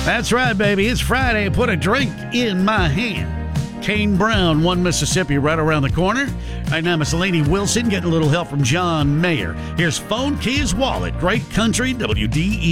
That's right, baby. It's Friday. Put a drink in my hand. Kane Brown, One Mississippi, right around the corner. Right now, Miss Lainey Wilson getting a little help from John Mayer. Here's Phone Keys Wallet, Great Country, WDE.